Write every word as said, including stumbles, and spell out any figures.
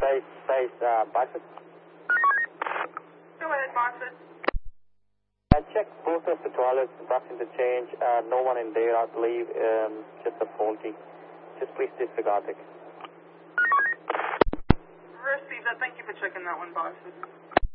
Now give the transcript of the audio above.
Base, base, uh, Bison. Go ahead, Boston. I checked both of the toilets, bus interchange, uh, no one in there, I believe, um, just a faulty. Just please disregard it. Receive that. Thank you for checking that one, Boston.